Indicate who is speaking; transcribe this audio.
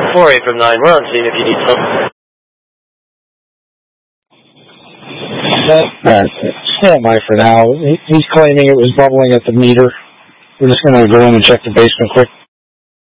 Speaker 1: 4-8 from 9. We're on scene if you need some.
Speaker 2: Stand by for now. He's claiming it was bubbling at the meter. We're just going to go in and check the basement quick.